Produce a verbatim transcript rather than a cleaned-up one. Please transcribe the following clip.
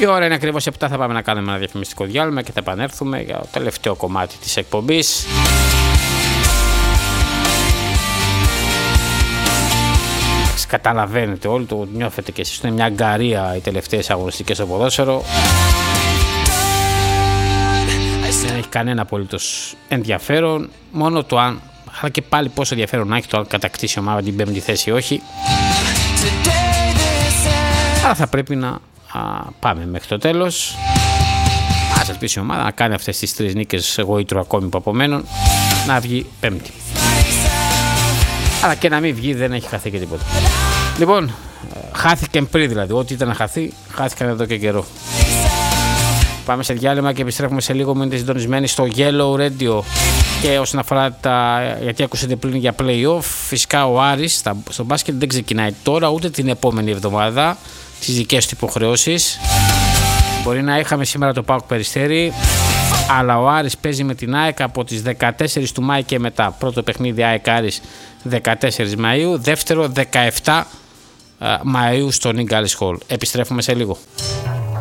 Η ώρα είναι ακριβώς επτά, θα πάμε να κάνουμε ένα διαφημιστικό διάλειμμα και θα επανέλθουμε για το τελευταίο κομμάτι της εκπομπής. Καταλαβαίνετε όλοι, το νιώθετε και εσείς, είναι μια αγκαρία οι τελευταίες αγωνιστικές στο ποδόσφαιρο. Δεν έχει κανένα απολύτως ενδιαφέρον, μόνο το αν, αλλά και πάλι πόσο ενδιαφέρον να έχει το αν κατακτήσει η ομάδα την πέμπτη θέση ή όχι. Αλλά θα πρέπει να α, πάμε μέχρι το τέλος. Ας ελπίσει η ομάδα να κάνει αυτές τις τρεις νίκες γοήτρου ακόμη που απομένουν, να βγει πέμπτη. Αλλά και να μην βγει, δεν έχει χαθεί και τίποτα. Λοιπόν, χάθηκε πριν δηλαδή, ό,τι ήταν να χαθεί, χάθηκαν εδώ και καιρό. Πάμε σε διάλειμμα και επιστρέφουμε σε λίγο. Μείνετε συντονισμένοι στο Yellow Radio. Και όσον αφορά τα, γιατί ακούσατε πριν για play-off, φυσικά ο Άρης στο μπάσκετ δεν ξεκινάει τώρα ούτε την επόμενη εβδομάδα τις δικές του υποχρεώσεις. Μπορεί να είχαμε σήμερα το ΠΑΟΚ Περιστέρι, αλλά ο Άρης παίζει με την ΑΕΚ από τις δεκατέσσερις του Μάη και μετά. Πρώτο παιχνίδι ΑΕΚ Άρης δεκατέσσερις Μαΐου, δεύτερο δεκαεπτά Μαΐου στο Νίγκαλις Χολ. Επιστρέφουμε σε λίγο.